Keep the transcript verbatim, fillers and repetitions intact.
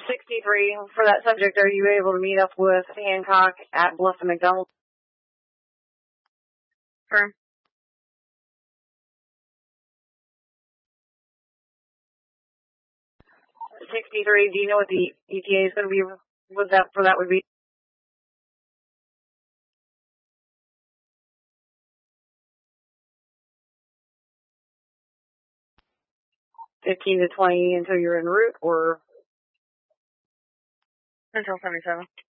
sixty-three, for that subject, are you able to meet up with Hancock at Bluffton McDonald? Firm. sixty-three, do you know what the E T A is going to be, what that, for that would be? fifteen to twenty until you're en route, or? Until seventy-seven.